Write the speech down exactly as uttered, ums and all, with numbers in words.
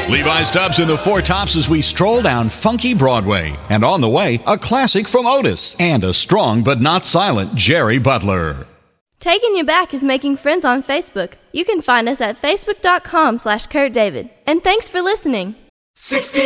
Levi Stubbs and the Four Tops as we stroll down funky Broadway. And on the way, a classic from Otis and a strong but not silent Jerry Butler. Taking You Back is making friends on Facebook. You can find us at facebook.com slash Kurt David. And thanks for listening. sixty